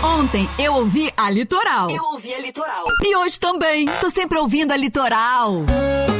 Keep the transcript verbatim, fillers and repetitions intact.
Ontem eu ouvi a Litoral. Eu ouvi a Litoral. E hoje também. Tô sempre ouvindo a Litoral.